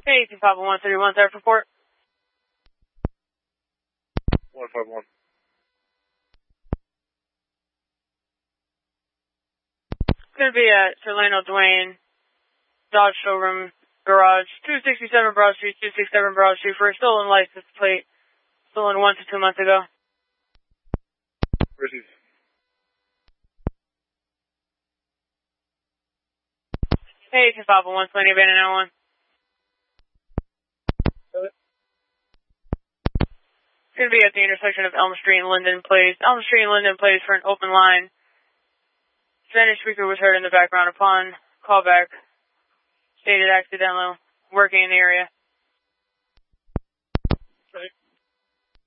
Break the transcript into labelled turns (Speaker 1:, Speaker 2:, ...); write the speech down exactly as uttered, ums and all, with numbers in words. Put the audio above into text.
Speaker 1: Hey, two five one three one, third report.
Speaker 2: one five one.
Speaker 1: It's going to be at Solano Dwayne, Dodge Showroom Garage, two sixty-seven Broad Street, two sixty-seven Broad Street, for a stolen license plate, stolen one to two months ago.
Speaker 2: Received.
Speaker 1: Hey, two five one, Plenty of Abandoned one. It's going to be at the intersection of Elm Street and Linden Place. Elm Street and Linden Place for an open line. Spanish speaker was heard in the background upon callback. Stated accidental working in the area.